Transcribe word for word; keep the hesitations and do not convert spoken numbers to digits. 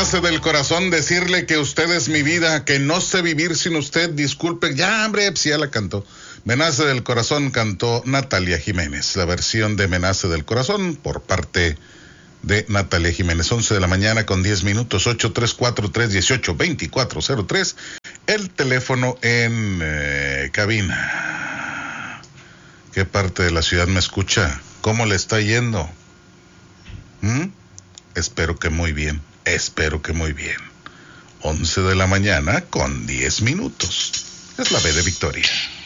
nace del corazón decirle que usted es mi vida, que no sé vivir sin usted, disculpe, ya hombre, pues ya la cantó. Me nace del corazón cantó Natalia Jiménez, la versión de Me nace del corazón por parte de Natalia Jiménez. Once de la mañana con diez minutos, ocho tres cuatro tres uno ocho dos cuatro cero tres, el teléfono en eh, cabina. ¿Qué parte de la ciudad me escucha? ¿Cómo le está yendo? ¿Mm? Espero que muy bien, espero que muy bien. Once de la mañana con diez minutos. Es la B de Victoria.